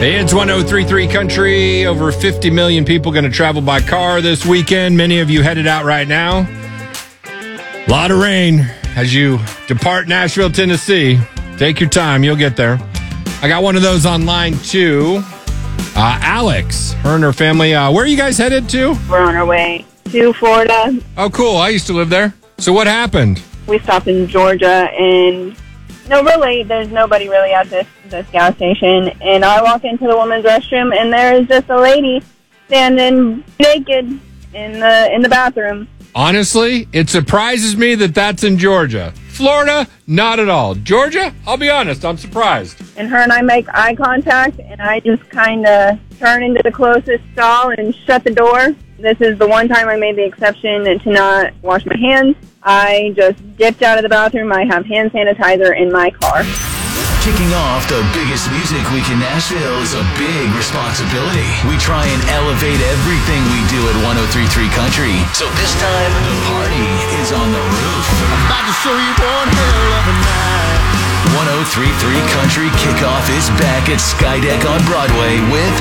It's 1033 Country. Over 50 million people going to travel by car this weekend. Many of you headed out right now. A lot of rain as you depart Nashville, Tennessee. Take your time. You'll get there. I got one of those online, too. Alex, her and her family. Where are you guys headed to? We're on our way to Florida. Oh, cool. I used to live there. So what happened? We stopped in Georgia, and there's nobody really at this gas station. And I walk into the women's restroom, and there is just a lady standing naked in the bathroom. Honestly, it surprises me that that's in Georgia. Florida, not at all. Georgia, I'll be honest, I'm surprised. And her and I make eye contact, and I just kind of turn into the closest stall and shut the door. This is the one time I made the exception to not wash my hands. I just dipped out of the bathroom. I have hand sanitizer in my car. Kicking off the biggest music week in Nashville is a big responsibility. We try and elevate everything we do at 1033 Country. So this time, the party is on the roof. I'm about to show you one hell of a night. 1033 Country Kickoff is back at Skydeck on Broadway with